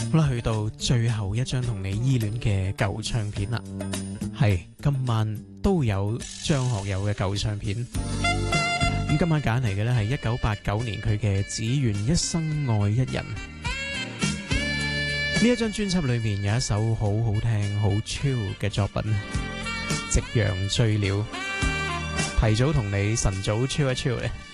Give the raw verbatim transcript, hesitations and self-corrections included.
好啦，去到最後一張同你依戀嘅舊唱片啦，係今晚都有張學友嘅舊唱片。咁今晚揀嚟嘅呢係一九八九年佢嘅《只願一生愛一人》。呢一張專輯裏面有一首好好聽、好 chill 嘅作品，《夕陽醉了》。提早同你晨早 chill 一 chill 咧。